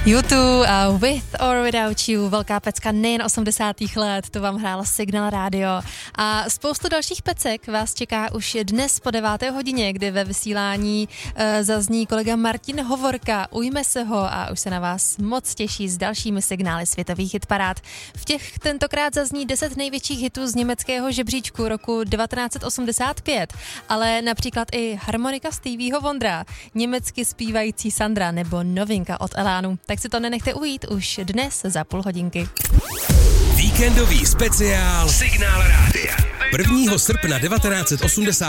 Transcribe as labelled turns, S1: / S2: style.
S1: YouTube a With or Without You, velká pecka nejen 80. let, to vám hrála Signál Radio. A spoustu dalších pecek vás čeká už dnes po 9. hodině, kdy ve vysílání zazní kolega Martin Hovorka. Ujme se ho a už se na vás moc těší s dalšími signály světových hitparád. V těch tentokrát zazní 10 největších hitů z německého žebříčku roku 1985, ale například i harmonika Stevieho Wondera, německy zpívající Sandra nebo novinka od Elánu. Tak si to nenechte ujít už dnes za půl hodinky.
S2: Víkendový speciál Signál Rádia. 1. srpna 1980